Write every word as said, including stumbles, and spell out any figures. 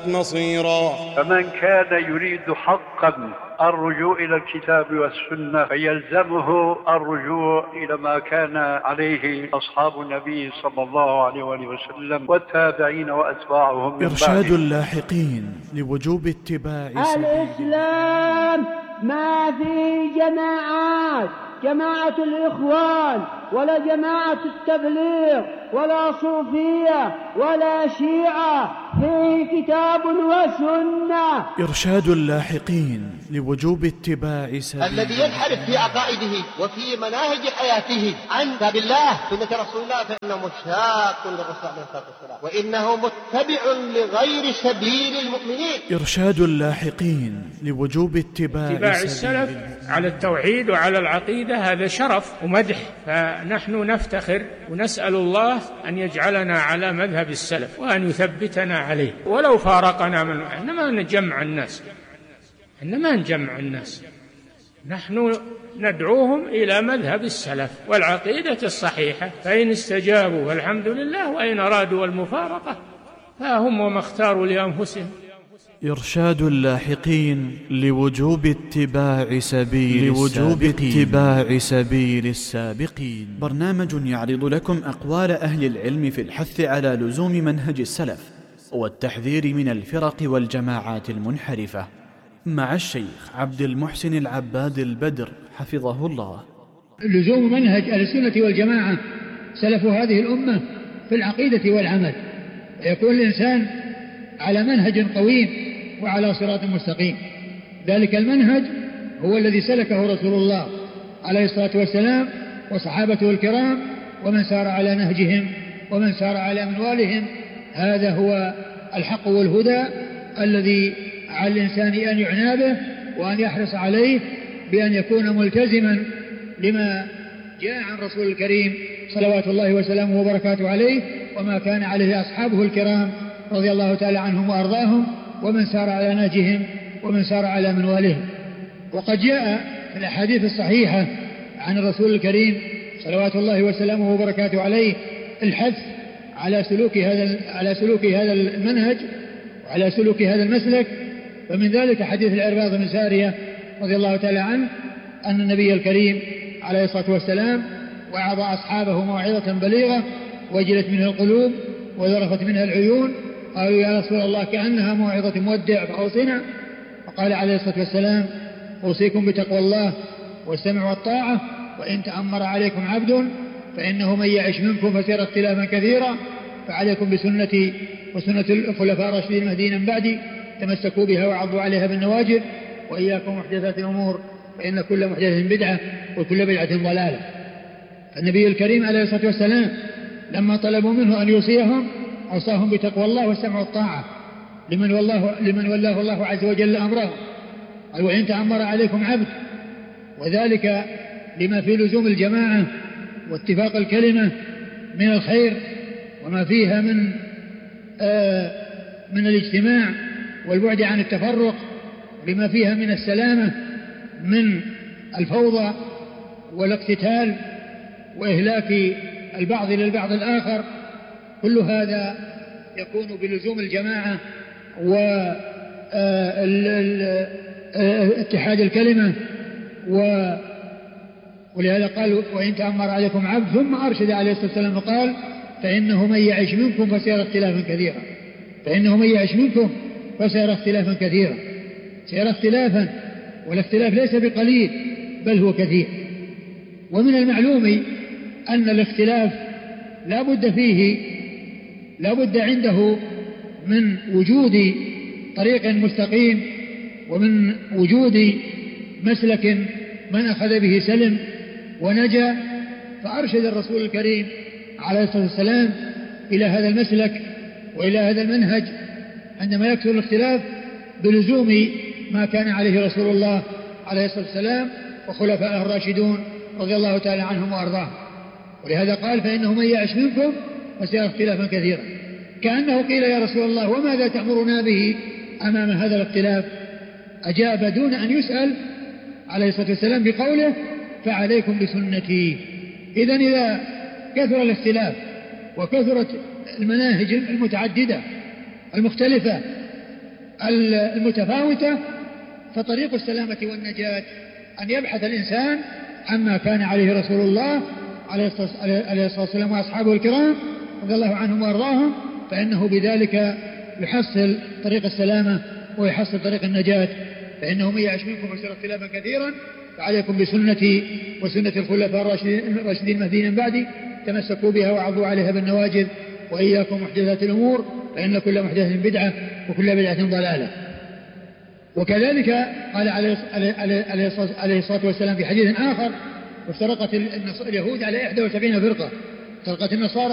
مصيرا. فمن كان يريد حقا الرجوع إلى الكتاب والسنة فيلزمه الرجوع إلى ما كان عليه أصحاب النبي صلى الله عليه وسلم والتابعين وأتباعهم من إرشاد بعده. اللاحقين لوجوب اتباع الإسلام ما في جماعات، جماعة الإخوان ولا جماعة التبليغ ولا صوفية ولا شيعة، فيه كتاب وسنة. إرشاد اللاحقين لوجوب اتباع سبيل الذي ينحرف في عقائده وفي مناهج حياته عن كتاب الله سنة رسول الله فإنه مشاق للرسول عليه الصلاة والسلام وإنه متبع لغير سبيل المؤمنين. إرشاد اللاحقين لوجوب اتباع, اتباع السلف على التوحيد وعلى العقيدة هذا شرف ومدح، فنحن نفتخر ونسأل الله أن يجعلنا على مذهب السلف وأن يثبتنا عليه ولو فارقنا من، إنما نجمع الناس إنما نجمع الناس نحن ندعوهم إلى مذهب السلف والعقيدة الصحيحة، فإن استجابوا والحمد لله، وإن أرادوا المفارقة فهم وما اختاروا لأنفسهم. إرشاد اللاحقين لوجوب اتباع سبيل لوجوب اتباع سبيل السابقين، برنامج يعرض لكم أقوال أهل العلم في الحث على لزوم منهج السلف والتحذير من الفرق والجماعات المنحرفة، مع الشيخ عبد المحسن العباد البدر حفظه الله. لزوم منهج أهل السنة والجماعة سلف هذه الأمة في العقيدة والعمل، يكون الإنسان على منهج قويم وعلى صراط مستقيم. ذلك المنهج هو الذي سلكه رسول الله عليه الصلاة والسلام وصحابته الكرام ومن سار على نهجهم ومن سار على منوالهم. هذا هو الحق والهدى الذي على الإنسان أن يعنى به وأن يحرص عليه بأن يكون ملتزما لما جاء عن رسول الكريم صلوات الله وسلامه وبركاته عليه وما كان عليه أصحابه الكرام رضي الله تعالى عنهم وأرضاهم ومن سار على نهجهم ومن سار على منوالهم. وقد جاء في الأحاديث الصحيحة عن الرسول الكريم صلوات الله وسلامه وبركاته عليه الحث على سلوك هذا على سلوك هذا المنهج وعلى سلوك هذا المسلك. فمن ذلك حديث العرباض بن سارية رضي الله تعالى عنه أن النبي الكريم عليه الصلاة والسلام وعظ أصحابه موعظة بليغة وجلت منها القلوب وذرفت منها العيون. قالوا يا رسول الله كأنها موعظة مودع فأوصنا. فقال عليه الصلاة والسلام أوصيكم بتقوى الله والسمع والطاعة وإن تأمر عليكم عبد فإنه من يعش منكم فسيرى اختلافا كثيرا فعليكم بسنتي وسنة الخلفاء الراشدين المهديين من بعدي تمسكوا بها وعضوا عليها بالنواجذ وإياكم محدثات الأمور فإن كل محدثة بدعة وكل بدعة ضلالة. النبي الكريم عليه الصلاة والسلام لما طلبوا منه أن يوصيهم أوصاهم بتقوى الله والسمع والطاعة لمن والله لمن ولاه الله عز وجل أمره. قال وإن تأمر عليكم عبد، وذلك لما في لزوم الجماعة واتفاق الكلمة من الخير وما فيها من آه من الاجتماع والبعد عن التفرق، لما فيها من السلامة من الفوضى والاقتتال وإهلاك البعض للبعض الآخر. كل هذا يكون بلزوم الجماعة واتحاد الكلمة. ولهذا قال وإن تأمر عليكم عبد، ثم أرشد عليه الصلاة والسلام وقال فإنه من يعيش منكم فسيرى اختلافا كثيرا فإنه من يعيش منكم فسيرى اختلافا كثيرا سيرى اختلافا، والاختلاف ليس بقليل بل هو كثير. ومن المعلوم أن الاختلاف لا بد فيه لا بد عنده من وجود طريق مستقيم ومن وجود مسلك من أخذ به سلم ونجا. فأرشد الرسول الكريم عليه الصلاة والسلام إلى هذا المسلك وإلى هذا المنهج عندما يكثر الاختلاف بلزوم ما كان عليه رسول الله عليه الصلاة والسلام وخلفائه الراشدون رضي الله تعالى عنهم وأرضاهم. ولهذا قال فإنه من يعش منكم فسيرى اختلافا كثيرا، كأنه قيل يا رسول الله وماذا تأمرنا به أمام هذا الاختلاف؟ أجاب دون أن يسأل عليه الصلاة والسلام بقوله فعليكم بسنتي. إذن إذا كثر الاختلاف وكثرت المناهج المتعددة المختلفة المتفاوتة، فطريق السلامة والنجاة أن يبحث الإنسان عما كان عليه رسول الله عليه الصلاة والسلام وأصحابه الكرام رضي الله عنهم وأرضاهم، فإنه بذلك يحصل طريق السلامة ويحصل طريق النجاة. فإنه من يعش منكم ويسير اختلافا كثيرا فعليكم بسنتي وسنة الخلفاء الراشدين المهديين من بعدي، تمسكوا بها وعضوا عليها بالنواجذ، وإياكم محدثات الأمور فإن كل محدثة بدعة وكل بدعة ضلالة. وكذلك قال عليه الصلاة والسلام في حديث آخر: وافترقت اليهود على إحدى وسبعين فرقة، افترقت النصارى